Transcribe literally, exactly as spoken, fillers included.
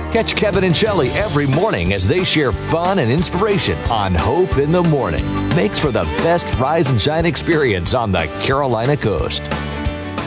Catch Kevin and Shelley every morning as they share fun and inspiration on Hope in the Morning. Makes for the best rise and shine experience on the Carolina coast.